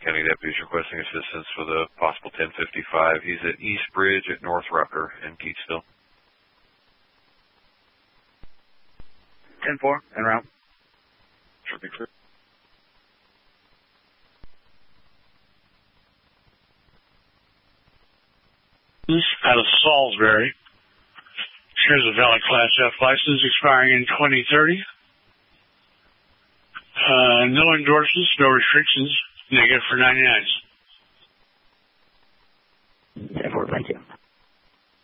County deputies requesting assistance with a possible 1055. He's at East Bridge at North Rucker in Keatsville. 10-4, en route. Should be clear. Out of Salisbury. Shares a valid Class F license expiring in 2030. No endorsements, no restrictions. Negative for 99s. 10-4, thank you.